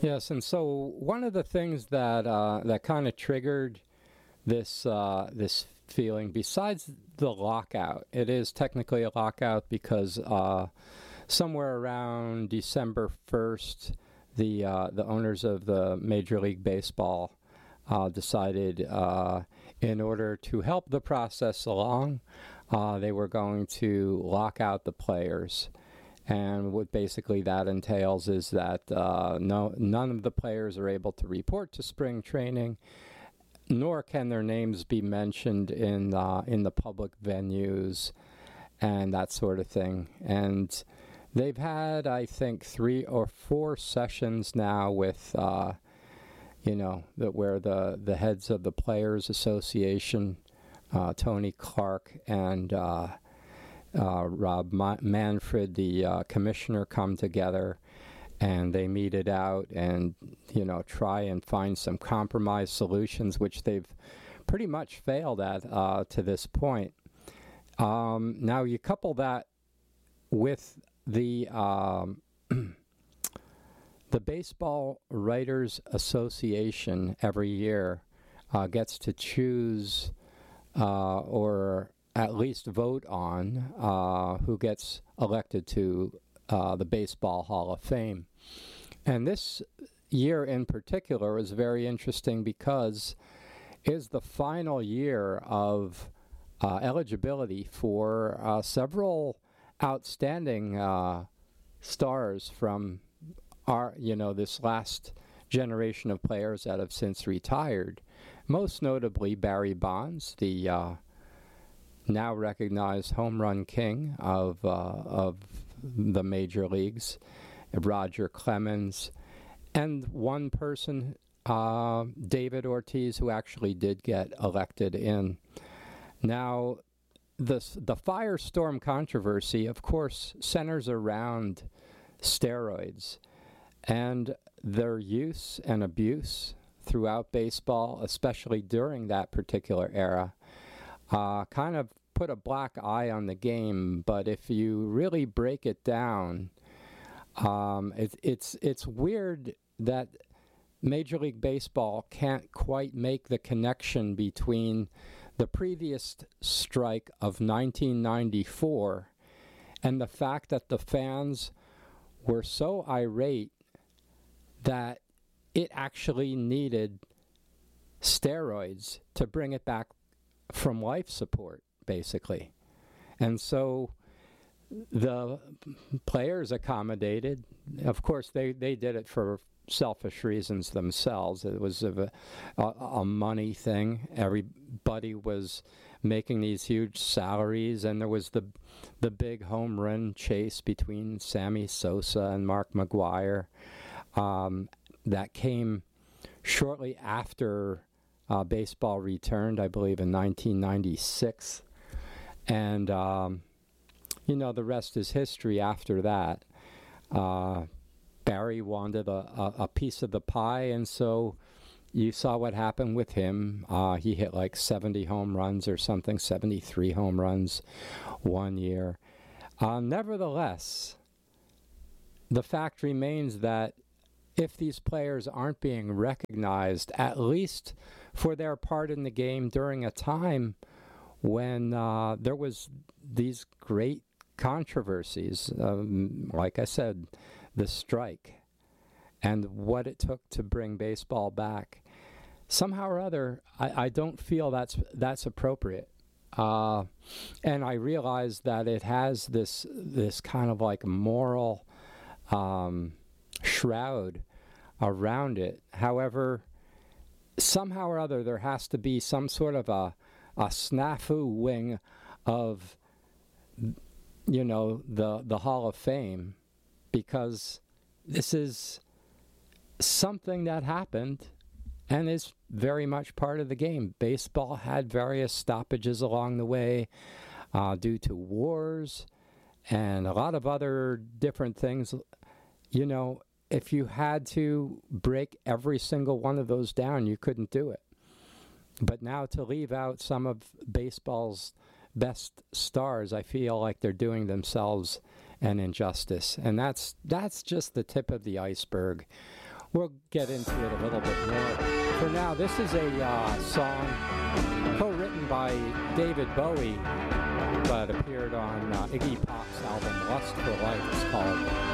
Yes, and so one of the things that that kind of triggered this feeling, besides the lockout, it is technically a lockout because somewhere around December 1st, the owners of the Major League Baseball decided, in order to help the process along, they were going to lock out the players. And what basically that entails is that none of the players are able to report to spring training, nor can their names be mentioned in the public venues and that sort of thing. And they've had, I think, 3 or 4 sessions now with, where the heads of the Players Association, Tony Clark and Rob Manfred, the commissioner, come together, and they meet it out and, try and find some compromise solutions, which they've pretty much failed at to this point. Now you couple that with the the Baseball Writers Association every year gets to choose or at least vote on who gets elected to the Baseball Hall of Fame. And this year in particular is very interesting because it is the final year of eligibility for several outstanding stars from this last generation of players that have since retired. Most notably Barry Bonds, the now recognized home run king of the major leagues, Roger Clemens, and one person, David Ortiz, who actually did get elected in. Now, the Firestorm controversy, of course, centers around steroids and their use and abuse throughout baseball, especially during that particular era. Kind of put a black eye on the game, but if you really break it down, it's weird that Major League Baseball can't quite make the connection between the previous strike of 1994 and the fact that the fans were so irate that it actually needed steroids to bring it back from life support, basically. And so the players accommodated. Of course, they did it for selfish reasons themselves. It was a money thing. Everybody was making these huge salaries, and there was the big home run chase between Sammy Sosa and Mark McGwire that came shortly after baseball returned, I believe, in 1996. And, the rest is history after that. Barry wanted a piece of the pie, and so you saw what happened with him. He hit like 70 home runs or something, 73 home runs one year. Nevertheless, the fact remains that if these players aren't being recognized, at least for their part in the game during a time when there was these great controversies, like I said, the strike and what it took to bring baseball back, somehow or other, I don't feel that's appropriate. And I realize that it has this kind of like moral shroud around it. However, somehow or other, there has to be some sort of a snafu wing of, the Hall of Fame, because this is something that happened and is very much part of the game. Baseball had various stoppages along the way due to wars and a lot of other different things. If you had to break every single one of those down, you couldn't do it. But now to leave out some of baseball's best stars, I feel like they're doing themselves an injustice. And that's just the tip of the iceberg we'll get into it a little bit more. For now, this is a song co-written by David Bowie, but appeared on Iggy Pop's album Lust for Life. It's called